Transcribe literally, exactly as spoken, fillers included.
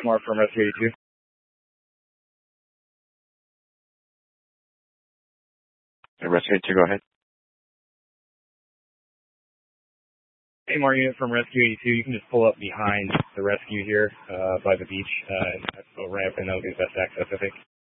More from Rescue eighty-two. Hey, Rescue eighty-two, go ahead. Hey, more unit from Rescue eighty-two. You can just pull up behind the rescue here uh, by the beach, uh, and that's the ramp, and that'll be the best access, I think.